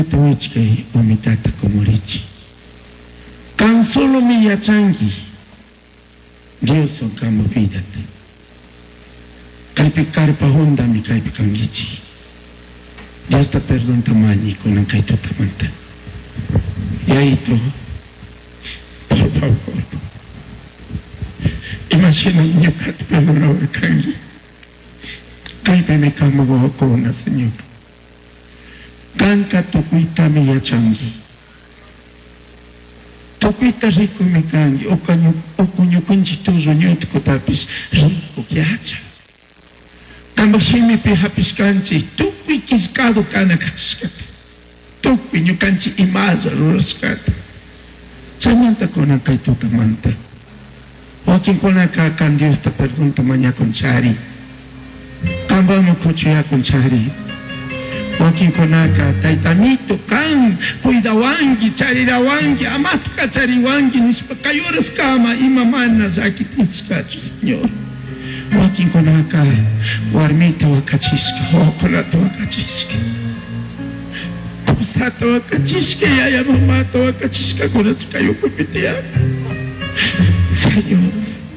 Tuwich kay umitata kumurichi. Tan solo miyachangi, Dios son kamo vidate. Kalpikar pahonda mi kalpikangichi. Dios te perdón tamani con el kaito tamanta. Y ahí todo, por favor, imagina niño que te perdona el kangi. Kalpe me kamo con Señor. Kanka tukuita miyachangi. Tukuita rico me kangi. Okunyo kunchituzo nyotko tapis rico kiacha. Kamashimi pihapis kanchi. Tukui kiskado kana kaskata. Tukui nyo kanchi imaza ruraskata. Samanta kona kay tutamanta. Wakin kona kan Dios ta pergunta manya konchari. Kamba mo kuchuya konchari. Wakin konaka taitamito kan kuidawangi charidawangi amatka chariwangi nispakayoras kama imamana zakitiska Señor. Wakin konaka warmita wakachiska hokonata wakachiska kusata wakachiska yaya mamata wakachiska konachka yokupitea Señor.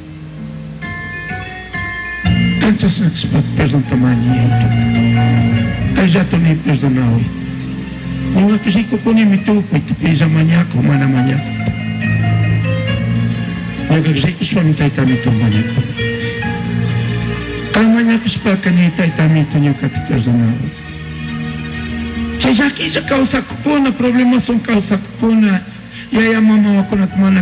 Antes perdão tamanho eu já estou nem perdonado não acredito que eu nem me toco e te fiz amanhã como amanhã eu acredito que só não está me amanhã amanhã que está caneta está me tenho que te perdonado se já quis a causa cocona problemas são causa cocona e aí a mamãe vai com a